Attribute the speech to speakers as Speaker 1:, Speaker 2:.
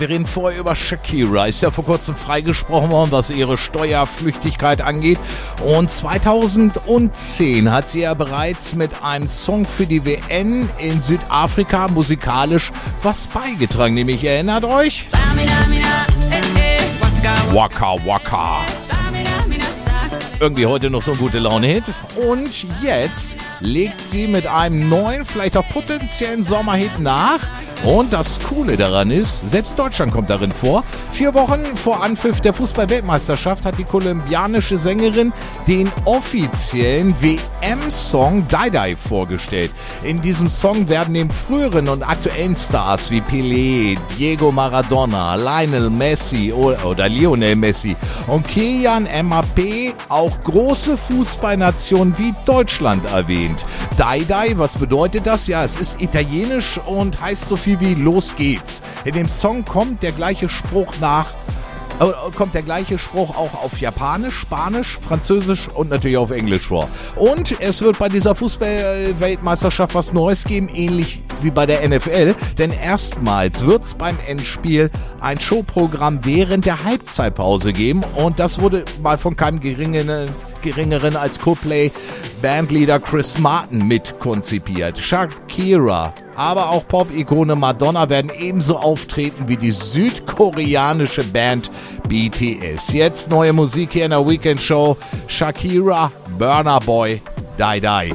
Speaker 1: Wir reden vorher über Shakira. Ist ja vor kurzem freigesprochen worden, was ihre Steuerflüchtigkeit angeht. Und 2010 hat sie ja bereits mit einem Song für die WM in Südafrika musikalisch was beigetragen. Nämlich, erinnert euch? Waka Waka. Irgendwie heute noch so ein gute Laune-Hit. Und jetzt legt sie mit einem neuen, vielleicht auch potenziellen Sommerhit nach. Und das Coole daran ist, selbst Deutschland kommt darin vor. 4 Wochen vor Anpfiff der Fußball-Weltmeisterschaft hat die kolumbianische Sängerin den offiziellen WM-Song Die Die vorgestellt. In diesem Song werden neben früheren und aktuellen Stars wie Pelé, Diego Maradona, Lionel Messi oder Lionel Messi und Kylian Mbappé auch große Fußballnationen wie Deutschland erwähnt. Die Die, was bedeutet das? Ja, es ist italienisch und heißt so viel wie Los geht's. In dem Song kommt der gleiche Spruch auch auf Japanisch, Spanisch, Französisch und natürlich auf Englisch vor. Und es wird bei dieser Fußball-Weltmeisterschaft was Neues geben, ähnlich wie bei der NFL, denn erstmals wird es beim Endspiel ein Showprogramm während der Halbzeitpause geben und das wurde mal von keinem geringeren als Coldplay-Bandleader Chris Martin mit konzipiert. Shakira, aber auch Pop-Ikone Madonna werden ebenso auftreten wie die südkoreanische Band BTS. Jetzt neue Musik hier in der Weekend Show. Shakira, Burna Boy, Die Die.